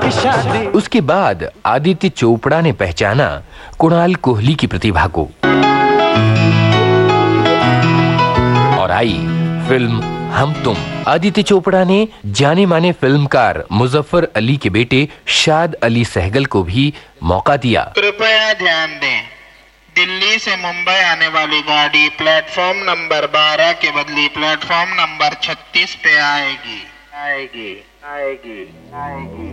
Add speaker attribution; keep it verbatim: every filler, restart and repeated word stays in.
Speaker 1: की शादी।
Speaker 2: उसके बाद आदित्य चोपड़ा ने पहचाना कुणाल कोहली की प्रतिभा को और आई फिल्म हम तुम। आदित्य चोपड़ा ने जाने माने फिल्मकार मुजफ्फर अली के बेटे शाद अली सहगल को भी मौका दिया।
Speaker 3: कृपया ध्यान दें, दिल्ली से मुंबई आने वाली गाड़ी प्लेटफॉर्म नंबर बारह के बदले प्लेटफॉर्म नंबर छत्तीस पे आएगी आएगी आएगी आएगी